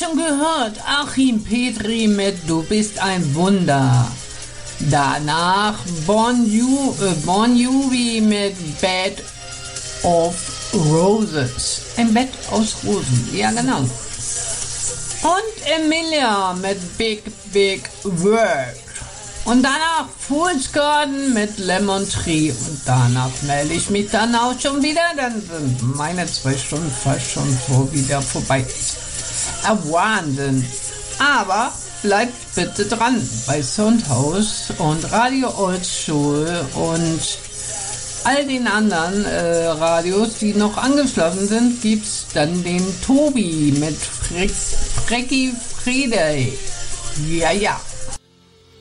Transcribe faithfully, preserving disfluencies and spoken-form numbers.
schon gehört. Achim Petri mit Du bist ein Wunder. Danach Bon, Ju, äh, Bon Jovi mit Bed of Roses. Ein Bett aus Rosen, ja genau. Und Emilia mit Big Big World. Und danach Fool's Garden mit Lemon Tree. Und danach melde ich mich dann auch schon wieder. Dann sind meine zwei Stunden fast schon so wieder vorbei. Ein Wahnsinn. Aber bleibt bitte dran bei Soundhouse und Radio Oldschool und all den anderen äh, Radios, die noch angeschlossen sind, gibt's dann den Tobi mit Fre- Frecki Friede. Ja, ja.